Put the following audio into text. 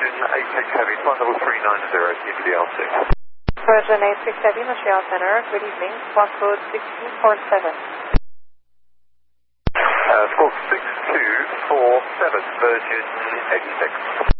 Virgin 86 Heavy, 13390, CBDL6. Virgin 86 Heavy, Montreal Center, good evening, squawk code 6247. Squawk 6247, Virgin 86.